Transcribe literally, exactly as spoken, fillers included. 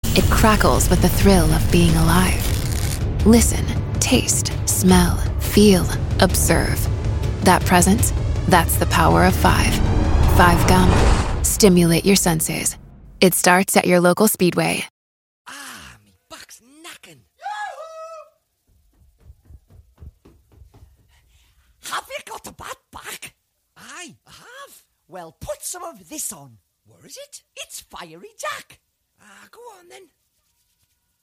It crackles with the thrill of being alive. Listen, taste, smell, feel, observe. That presence, that's the power of five. Five Gum. Stimulate your senses. It starts at your local Speedway. Ah, me back's knacking. Have you got a bad back? Aye, I have. Well, put some of this on. Where is it? It's Fiery Jack. Ah, go on then.